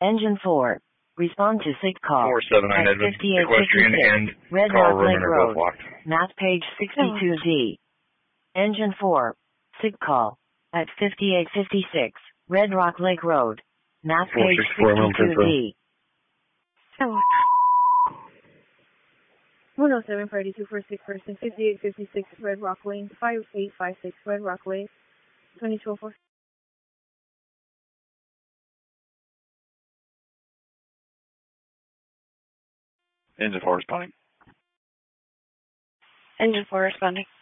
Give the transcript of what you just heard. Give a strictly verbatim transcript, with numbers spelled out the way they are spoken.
Engine four. Respond to sick call. four seven nine at Edmund. fifty-eight Equestrian fifty-six, and Red Carl Rock Lake Rumen are Road. both locked. Math page sixty-two D. Engine four. Sick call. At fifty-eight fifty-six, Red Rock Lake Road. Math page sixty-two D. Oh. one oh seven for eighty-two for sick person, fifty-eight fifty-six Red Rock Lane, five eight five six Red Rock Lane, twenty-two oh four. Engine four responding. Engine four responding.